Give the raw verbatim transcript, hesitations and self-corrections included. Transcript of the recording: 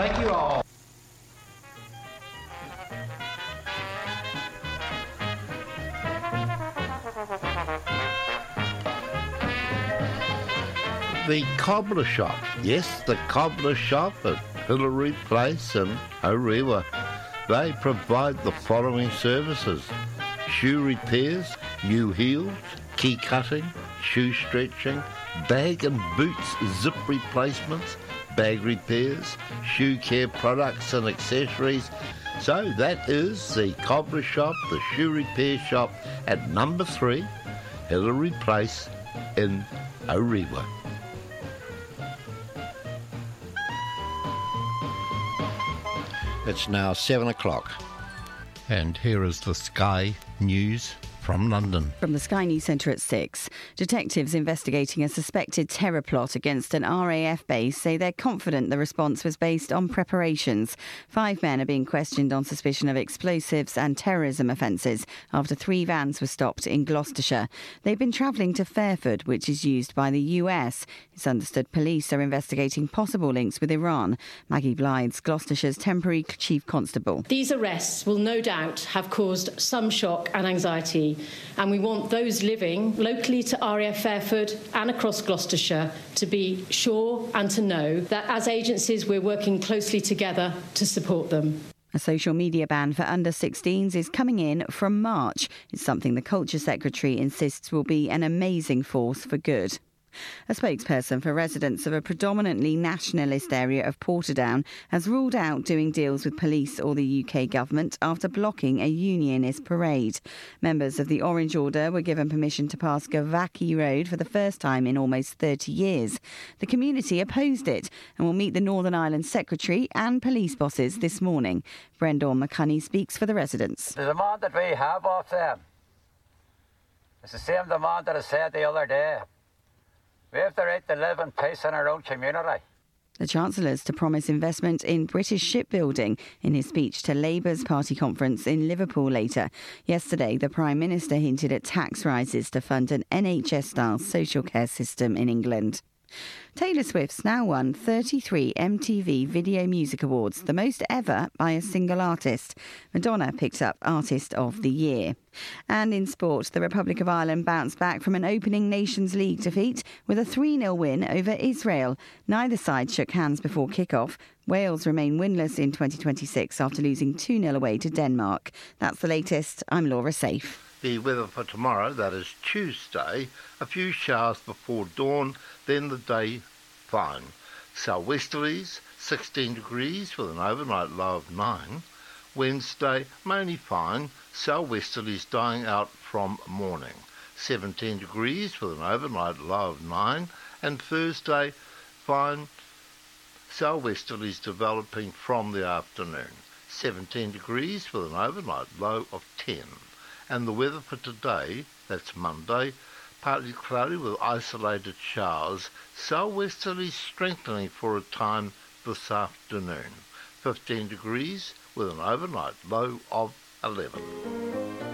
Thank you all. The Cobbler Shop. Yes, the Cobbler Shop at Hillary Place in Orewa. They provide the following services: shoe repairs, new heels, key cutting, shoe stretching, bag and boots zip replacements, bag repairs, shoe care products and accessories. So that is the Cobbler Shop, the shoe repair shop at number three, Hillary Place in Orewa. It's now seven o'clock, and here is the Sky News from London. From the Sky News Centre at six, detectives investigating a suspected terror plot against an R A F base say they're confident the response was based on preparations. Five men are being questioned on suspicion of explosives and terrorism offences after three vans were stopped in Gloucestershire. They've been travelling to Fairford, which is used by the U S. It's understood police are investigating possible links with Iran. Maggie Blythes, Gloucestershire's temporary chief constable. These arrests will no doubt have caused some shock and anxiety, and we want those living locally to R A F Fairford and across Gloucestershire to be sure and to know that as agencies we're working closely together to support them. A social media ban for under sixteens is coming in from March. It's something the Culture Secretary insists will be an amazing force for good. A spokesperson for residents of a predominantly nationalist area of Portadown has ruled out doing deals with police or the U K government after blocking a unionist parade. Members of the Orange Order were given permission to pass Gavaki Road for the first time in almost thirty years. The community opposed it and will meet the Northern Ireland Secretary and police bosses this morning. Brendan McCunney speaks for the residents. The demand that we have of them is the same demand that I said the other day. We have the right to live in peace in our own community. The Chancellor's to promise investment in British shipbuilding in his speech to Labour's party conference in Liverpool later. Yesterday, the Prime Minister hinted at tax rises to fund an N H S-style social care system in England. Taylor Swift's now won thirty-three M T V Video Music Awards, the most ever by a single artist. Madonna picked up Artist of the Year. And in sport, the Republic of Ireland bounced back from an opening Nations League defeat with a three nil win over Israel. Neither side shook hands before kick-off. Wales remain winless in twenty twenty-six after losing two nil away to Denmark. That's the latest. I'm Laura Safe. The weather for tomorrow, that is Tuesday, a few showers before dawn, then the day fine. Southwesterlies, sixteen degrees with an overnight low of nine. Wednesday, mainly fine, southwesterlies dying out from morning. seventeen degrees with an overnight low of nine. And Thursday, fine, southwesterlies developing from the afternoon. seventeen degrees with an overnight low of ten. And the weather for today, that's Monday, partly cloudy with isolated showers, southwesterlies strengthening for a time this afternoon. fifteen degrees with an overnight low of eleven.